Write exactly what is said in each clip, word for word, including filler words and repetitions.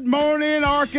Good morning,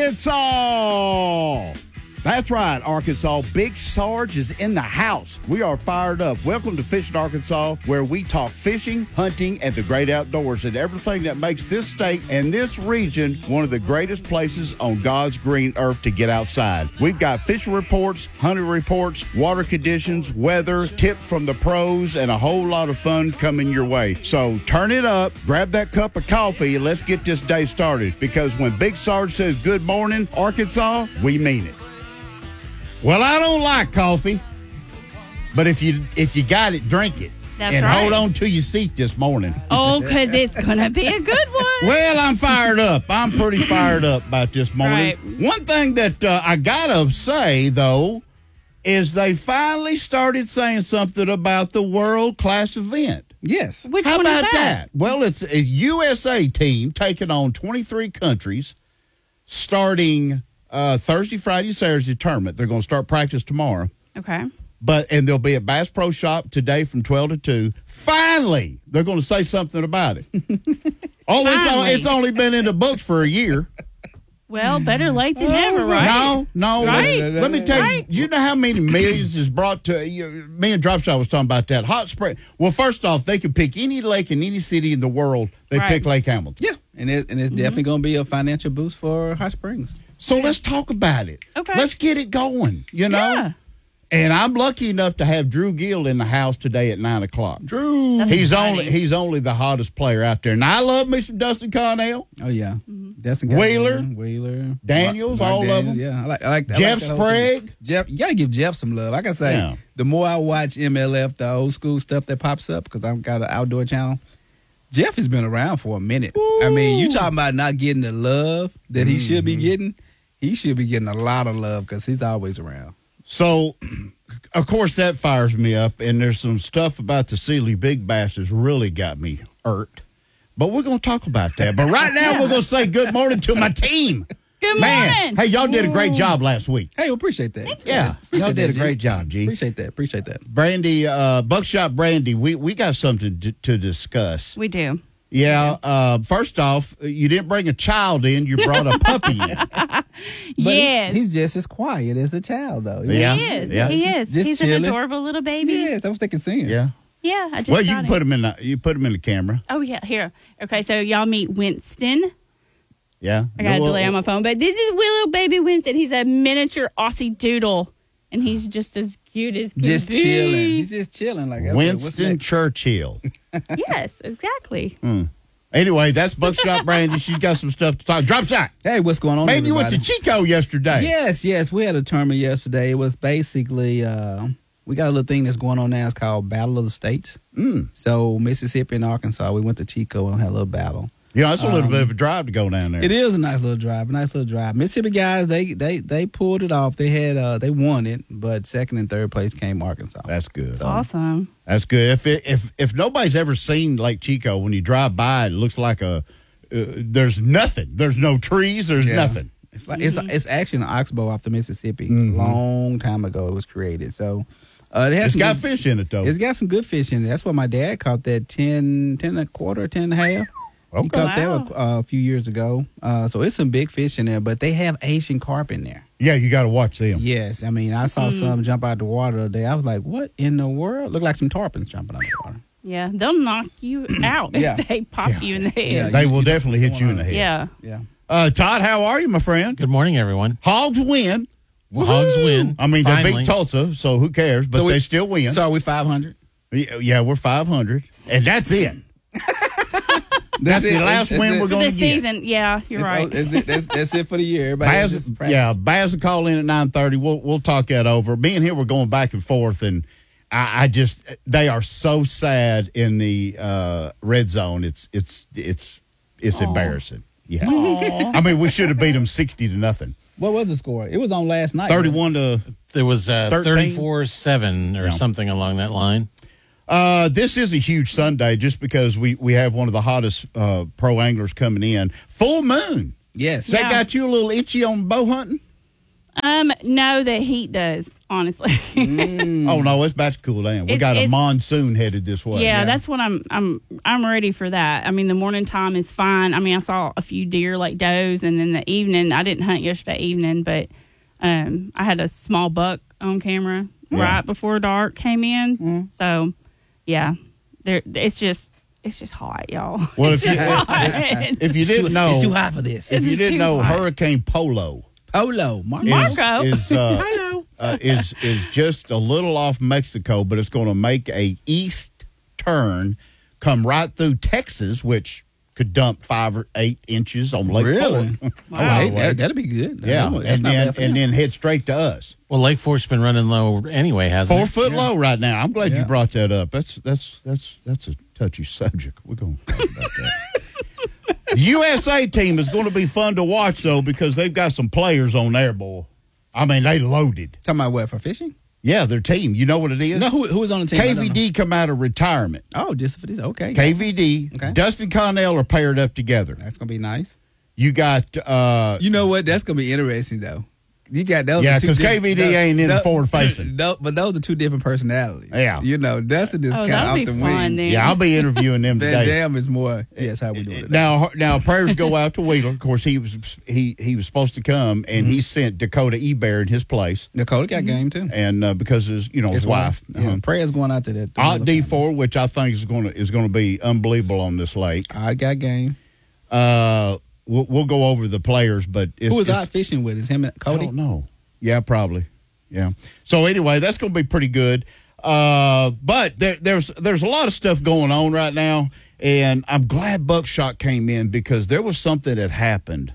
Arkansas. That's right, Arkansas. Big Sarge is in the house. We are fired up. Welcome to Fishing Arkansas, where we talk fishing, hunting, and the great outdoors and everything that makes this state and this region one of the greatest places on God's green earth to get outside. We've got fishing reports, hunting reports, water conditions, weather, tips from the pros, and a whole lot of fun coming your way. So turn it up, grab that cup of coffee, and let's get this day started. Because when Big Sarge says good morning, Arkansas, we mean it. Well, I don't like coffee, but if you if you got it, drink it. That's and right. hold on to your seat this morning. Oh, because it's going to be a good one. Well, I'm fired up. I'm pretty fired up about this morning. Right. One thing that uh, I got to say, though, is they finally started saying something about the world-class event. Yes. Which How one about is that? Well, it's a U S A team taking on twenty-three countries starting uh, Thursday, Friday, Saturday tournament. They're going to start practice tomorrow. Okay. But and they'll be at Bass Pro Shop today from twelve to two. Finally, they're going to say something about it. oh, it's, on, it's only been in the books for a year. Well, better late than never, right? No, no. Right? Let, let me tell Right? you, you know how many millions is brought to you? Me and Dropshot was talking about that. Hot spring. Well, first off, they can pick any lake in any city in the world. They Right. pick Lake Hamilton. Yeah, and, it, and it's Mm-hmm. definitely going to be a financial boost for Hot Springs. So let's talk about it. Okay. Let's get it going, you know? Yeah. And I'm lucky enough to have Drew Gill in the house today at nine o'clock. Drew. That's He's exciting. only he's only the hottest player out there. And I love me some Dustin Connell, Oh, yeah. Mm-hmm. That's a guy. Wheeler. Wheeler. Daniels, all of Daniels, them. Yeah, I like, I like that. Jeff I like that whole team. Sprague. Jeff, you got to give Jeff some love. Like I say, Yeah. the more I watch M L F, the old school stuff that pops up, because I've got an outdoor channel, Jeff has been around for a minute. I mean, you talking about not getting the love that he should be getting. He should be getting a lot of love because he's always around. So, of course, that fires me up. And there's some stuff about the Sealy Big Bass that's really got me irked. But we're going to talk about that. But right now, we're going to say good morning to my team. Good Man, morning. hey, y'all did a great job last week. Hey, well, appreciate that. Yeah, appreciate y'all did that, a great G. job, G. Appreciate that. Appreciate that. Brandy, uh, Buckshot Brandy, we, we got something to, to discuss. We do. Yeah, uh, first off, you didn't bring a child in, you brought a puppy in. But Yes. he- he's just as quiet as a child, though. Yeah. He is. Yeah. He is. Just He's chilling. an adorable little baby. Yeah, that's what they can see him. Yeah. Yeah, I just Well, you got can him. put him in the you put him in the camera. Oh, yeah, here. Okay, so y'all meet Winston. Yeah. I got a Well, delay on my phone, but this is Willow Baby Winston. He's a miniature Aussie doodle, and he's just as cute as can Just be. chilling. He's just chilling. Like, okay, what's Winston next? Churchill. Yes, exactly. Anyway, that's Buckshot Brandy. She's got some stuff to talk. Drop shot. Hey, what's going on, Man, you went to everybody? Chico yesterday. Yes, yes. We had a tournament yesterday. It was basically, uh, we got a little thing that's going on now. It's called Battle of the States. Mm. So Mississippi and Arkansas, we went to Chico and had a little battle. You know, that's a little Um, bit of a drive to go down there. It is a nice little drive, a nice little drive. Mississippi guys, they they they pulled it off. They had uh, they won it, but second and third place came Arkansas. That's good. So- Awesome. That's good. If it, if if nobody's ever seen Lake Chico, when you drive by, it looks like a uh, there's nothing. There's no trees. There's Yeah. nothing. It's like it's it's actually an oxbow off the Mississippi. Mm-hmm. Long time ago, it was created. So uh, it has It's some got good- fish in it though. It's got some good fish in it. That's why my dad caught that ten, ten and a quarter, ten and a half. He Okay. caught Wow. that uh, a few years ago. Uh, so it's some big fish in there, but they have Asian carp in there. Yeah, you got to watch them. Yes, I mean I saw Mm. some jump out the water today. I was like, "What in the world?" Looked like some tarpons jumping out the water. Yeah, they'll knock you out if Yeah. they pop Yeah. you in the head. Yeah. They you- will you definitely hit don't you in wanna- the head. Yeah. Yeah, Uh, Todd, how are you, my friend? Good morning, everyone. Hogs win. Hogs win. I mean, they Finally. beat Tulsa, so who cares? But So we- they still win. So are we five hundred? Yeah, yeah, we're five hundred, and that's it. That's the last win we're For gonna the get. season, yeah, you're right. That's it, that's, that's it for the year. Everybody Baz, just practice. yeah, Baz will call in at nine thirty. We'll we'll talk that over. Me and him were going back and forth, and I, I just they are so sad in the uh, red zone. It's it's it's it's Aw. embarrassing. Yeah, I mean we should have beat them sixty to nothing. What was the score? It was on last night. Thirty-one to. There was uh, thirteen? thirty-four seven or Yeah. something along that line. Uh, this is a huge Sunday just because we, we have one of the hottest uh, pro anglers coming in. Full moon. Yes. Has that Yeah. got you a little itchy on bow hunting? Um, no, the heat does. honestly. Oh no, it's about to cool down. We It's- got a it's- monsoon headed this way. Yeah, that's what I'm. I'm. I'm ready for that. I mean, the morning time is fine. I mean, I saw a few deer like does, and then the evening. I didn't hunt yesterday evening, but um, I had a small buck on camera Yeah. right before dark came in. So, yeah, there. It's just. It's just hot, y'all. Well, it's if you- just hot. If you didn't know, It's too hot for this. if you It's didn't too know, hot. Hurricane Polo Polo, Marco. is Marco. is uh, Hello. uh, is is just a little off Mexico, but it's going to make a east turn, come right through Texas, which could dump five or eight inches on Lake Really? Fork. Oh, hey, that, that'd be good. Yeah, That's and not then bad for and them. then head straight to us. Well, Lake Fork's been running low anyway, hasn't Four it? foot low right now. I'm glad you Yeah. brought that up. That's that's that's that's a touchy subject. We're going to talk about that. The U S A team is going to be fun to watch though because they've got some players on there, boy. I mean, they loaded. Talking about what, for fishing? Yeah, their team. You know what it is? No, who, who was on the team? I don't know. K V D come out of retirement. Oh, just for this. Okay. K V D, Okay. Dustin Connell are paired up together. That's going to be nice. You got uh, You know what? That's going to be interesting, though. You got those. Yeah, are two 'cause different- K V D those- ain't in the those- forward facing. those- But those are two different personalities. Yeah. You know, Dustin is Oh, kind of that'll off be the fun wing. then. yeah, I'll be interviewing them Van today. Dam is more. Yes, how we doing it? Now, now prayers go out to Wheeler. Of course, he was he he was supposed to come, and Mm-hmm. he sent Dakota Ebear in his place, Dakota got game too. and uh, because his you know his, His wife, Yeah, uh-huh. prayers going out to that. Ot D four, which I think is going to is going to be unbelievable on this lake. I got game. Uh, we'll, we'll go over the players, but it's, Who was it's, out fishing with? Is him and I Cody? don't know. Yeah, probably. Yeah. So anyway, that's going to be pretty good. Uh, but there, there's there's a lot of stuff going on right now, and I'm glad Buckshot came in because there was something that happened,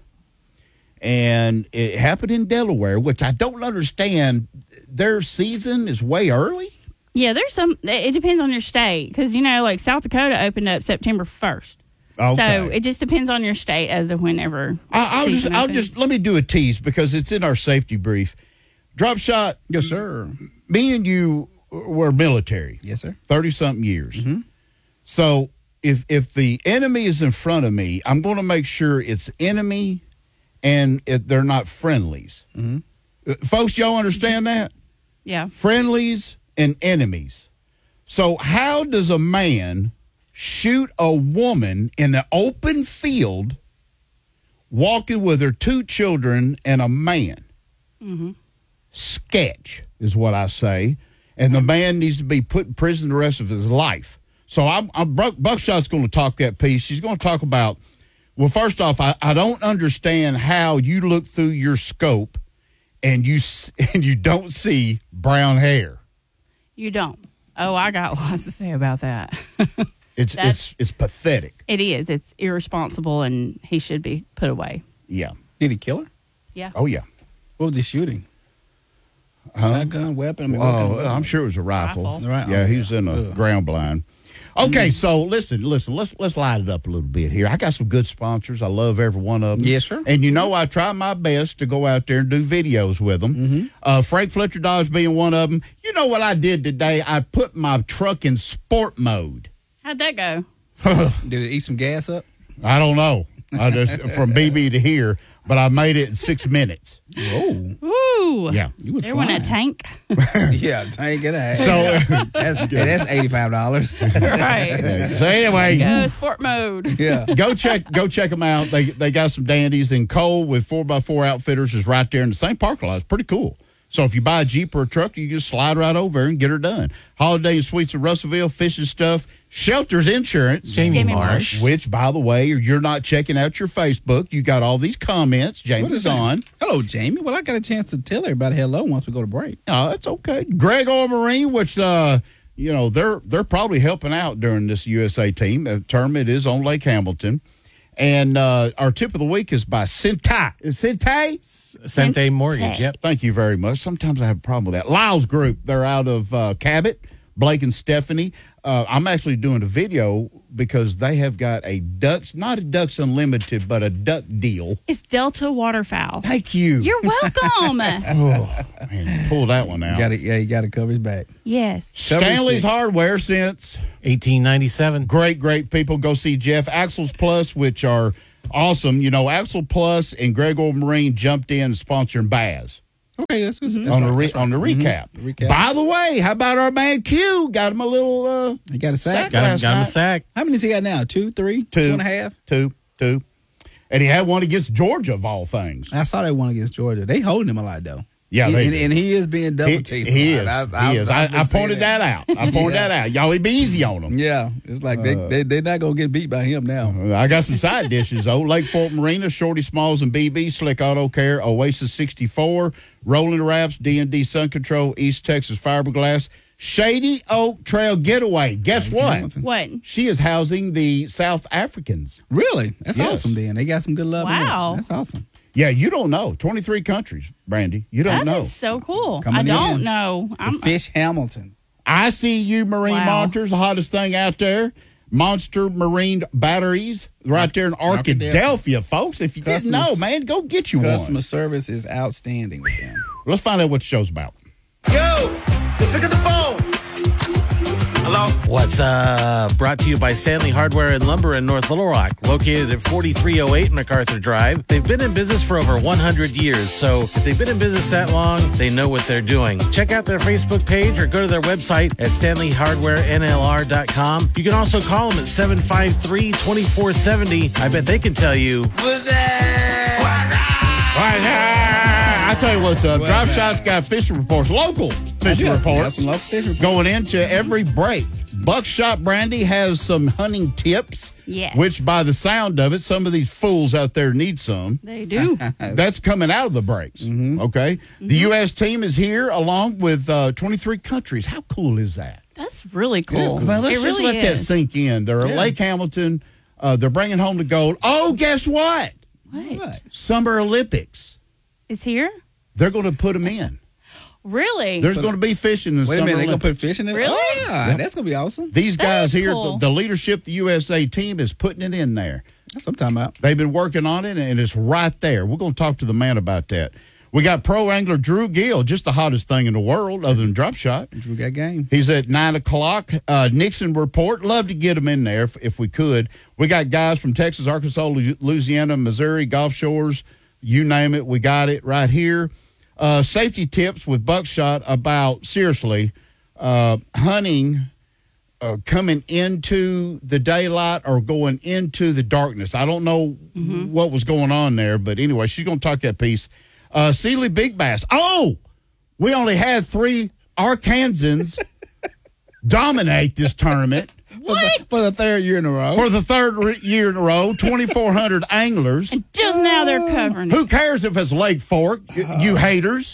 and it happened in Delaware, which I don't understand. Their season is way early. Yeah, there's some. It depends on your state because you know, like South Dakota opened up September first. Okay. So it just depends on your state as to whenever. I, I'll just season I'll opens. just let me do a tease because it's in our safety brief. Drop shot. Yes, sir. Me and you were military. Yes, sir. thirty something years. Mm-hmm. So if if the enemy is in front of me, I'm going to make sure it's enemy and it, they're not friendlies. Mm-hmm. Uh, folks, y'all understand that? Yeah. Friendlies and enemies. So how does a man shoot a woman in the open field walking with her two children and a man? Mm-hmm. Sketch is what I say, and the man needs to be put in prison the rest of his life. So I'm, I'm Buckshot's going to talk that piece. She's going to talk about. Well, first off, I, I don't understand how you look through your scope and you s- and you don't see brown hair. You don't. Oh, I got lots to say about that. It's That's- it's it's pathetic. It is. It's irresponsible, and he should be put away. Yeah. Did he kill her? Yeah. Oh yeah. What was he shooting? Shotgun, weapon? I mean, what kind of Oh, weapon? I'm sure it was a rifle. Rifle. Right. Yeah, Oh, he's in a Ugh. ground blind. Okay, so listen, listen. Let's let's light it up a little bit here. I got some good sponsors. I love every one of them. Yes, sir. And you know, I try my best to go out there and do videos with them. Mm-hmm. Uh, Frank Fletcher Dodge being one of them. You know what I did today? I put my truck in sport mode. How'd that go? Did it eat some gas up? I don't know. I just from B B to here, but I made it in six minutes. Whoa. Ooh. Yeah. You was There went a flying. tank. Yeah, tank and a half. So, that's, hey, that's eighty-five dollars. Right. so anyway, Go sport mode. Yeah. go check go check them out. They they got some dandies. And Cole with four by four Outfitters is right there in the same parking lot. It's pretty cool. So if you buy a Jeep or a truck, you just slide right over and get her done. Holiday and Suites of Russellville, fishing stuff, Shelters Insurance. Jamie, Jamie Marsh. Marsh. Which, by the way, you're not checking out your Facebook. You got all these comments. What Jamie's is that? on. Hello, Jamie. Well, I got a chance to tell everybody hello once we go to break. Oh, that's okay. Greg Oil Marine, which uh, you know they're they're probably helping out during this U S A team. The tournament is on Lake Hamilton. And uh, our tip of the week is by Sentai. Is Sentai? Sente Mortgage. Yep. Thank you very much. Sometimes I have a problem with that. Lyle's Group, they're out of uh, Cabot, Blake and Stephanie. Uh, I'm actually doing a video because they have got a Ducks, not a Ducks Unlimited, but a duck deal. It's Delta Waterfowl. Thank you. You're welcome. oh, man, pull that one out. Got to, yeah, you got to cover his back. Yes. Stanley's six. Hardware since eighteen ninety-seven. great, great people. Go see Jeff. Axles Plus, which are awesome. You know, Axle Plus and Greg Oil Marine jumped in sponsoring Baz. Okay, that's good. on the re- on the recap. Mm-hmm. recap. By the way, how about our man Q? Got him a little uh, He got a sack. Got him, last got him a night. sack. How many does he got now? Two, three, Two. two and a half? two, two, and he had one against Georgia of all things. I saw that one against Georgia. They holding him a lot, though. Yeah, He- they and, do. and he is being double He, teamed. he is. I, I, he is. I, I've been I saying pointed that out. I pointed Yeah. that out. Y'all be easy on him. Yeah, it's like they, they, they're not going to get beat by him now. I got some side dishes, though. Lake Fort Marina, Shorty Smalls and B B, Slick Auto Care, Oasis sixty-four, Rolling Wraps, D and D Sun Control, East Texas Fiberglass, Shady Oak Trail Getaway. Guess what? Hamilton. What? She is housing the South Africans. Really? That's Yes. awesome, then. They got some good love in there. Wow. That's awesome. Yeah, you don't know. twenty-three countries, Brandy. You don't That know. is so cool. Coming I don't in. know. I'm Fish Hamilton. I C U Marine Wow. Monitors, the hottest thing out there. Monster Marine Batteries, right there in Arkadelphia, Arkadelphia. folks. If you Customers- didn't know, man, go get you Customer one. service is outstanding with them. Let's find out what the show's about. Yo, pick up the phone. Hello? What's uh brought to you by Stanley Hardware and Lumber in North Little Rock, located at forty-three oh eight MacArthur Drive. They've been in business for over one hundred years, so if they've been in business that long, they know what they're doing. Check out their Facebook page or go to their website at stanley hardware n l r dot com. You can also call them at seven five three, two four seven zero. I bet they can tell you. All right, I tell you what's up. What Drive now? Shots got fishing reports, local fishing Yeah, got reports some local fish reports. going into every break. Buckshot Brandy has some hunting tips, Yes. which by the sound of it, some of these fools out there need some. They do. That's coming out of the breaks. Okay. The U S team is here along with uh, twenty-three countries. How cool is that? That's really cool. Well, let's it just really let that is. sink in. They're at Lake Hamilton. Uh, they're bringing home the gold. Oh, guess what? What? What? Summer Olympics. Is here? They're going to put them in. Really? There's going to be fishing in the Wait a Summer minute, they going to Olympics. put fish in it? Really? Oh, yeah, that's going to be awesome. These That guys is here, cool. the, the leadership, the U S A team is putting it in there. That's what I'm talking about. They've been working on it, and it's right there. We're going to talk to the man about that. We got pro angler Drew Gill, just the hottest thing in the world other than drop shot. Drew got game. He's at nine o'clock. Uh, Nixon report. Love to get him in there if, if we could. We got guys from Texas, Arkansas, Lu- Louisiana, Missouri, Gulf Shores, you name it. We got it right here. Uh, safety tips with Buckshot about, seriously, uh, hunting uh, coming into the daylight or going into the darkness. I don't know what was going on there, but anyway, she's going to talk that piece. Uh, Sealy Big Bass. Oh, we only had three Arkansans dominate this tournament For the, for the third year in a row. for the third re- year in a row. twenty-four hundred anglers. Just now they're covering it. Who cares if it's Lake Fork, y- you haters?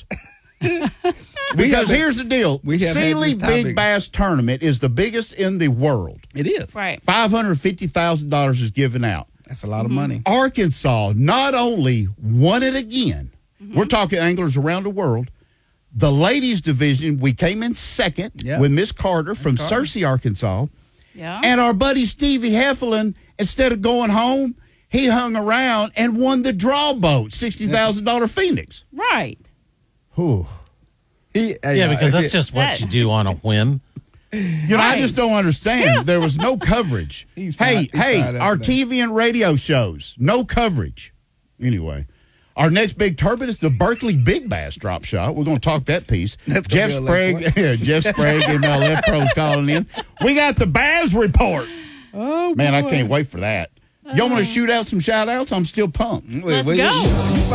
Because have- here's the deal. we have had Sealy this topic. Big Bass Tournament is the biggest in the world. It is. Right. five hundred fifty thousand dollars is given out. That's a lot of money. Arkansas not only won it again, we're talking anglers around the world. The ladies division, we came in second Yeah. with Miss Carter from Carter. Searcy, Arkansas. Yeah. And our buddy Stevie Heffelin, instead of going home, he hung around and won the draw boat, sixty thousand dollars Phoenix. right. Whew. He, Yeah, because that's just what That- you do on a whim. You know, I Right. just don't understand. There was no coverage. He's hey, fired- he's hey, fired up our today. T V and radio shows, no coverage. Anyway, our next big turbine is the Berkeley Big Bass Drop Shot. We're going to talk that piece. That's gonna Jeff be a Sprague, late yeah, Jeff Sprague, M L F Pros calling in. We got the Bass Report. Oh, Man, I boy. can't wait for that. Y'all want to shoot out some shout outs? I'm still pumped. Wait, Let's wait, go. You